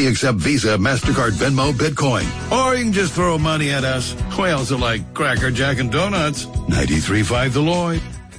accept Visa, MasterCard, Venmo, Bitcoin. Or you can just throw money at us. We also like Cracker Jack and Donuts. 93.5 The Lloyd.